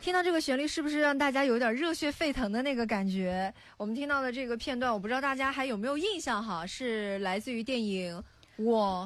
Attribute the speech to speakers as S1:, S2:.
S1: 听到这个旋律，是不是让大家有点热血沸腾的那个感觉？我们听到的这个片段，我不知道大家还有没有印象哈，是来自于电影《我